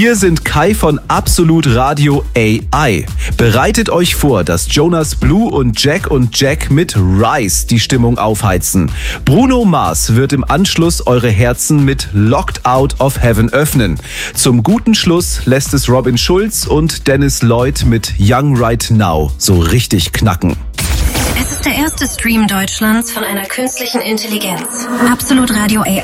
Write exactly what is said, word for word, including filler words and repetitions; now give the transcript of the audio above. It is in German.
Wir sind Kai von Absolut Radio A I. Bereitet euch vor, dass Jonas Blue und Jack und Jack mit Rise die Stimmung aufheizen. Bruno Mars wird im Anschluss eure Herzen mit Locked Out of Heaven öffnen. Zum guten Schluss lässt es Robin Schulz und Dennis Lloyd mit Young Right Now so richtig knacken. Es ist der erste Stream Deutschlands von einer künstlichen Intelligenz. Absolut Radio A I.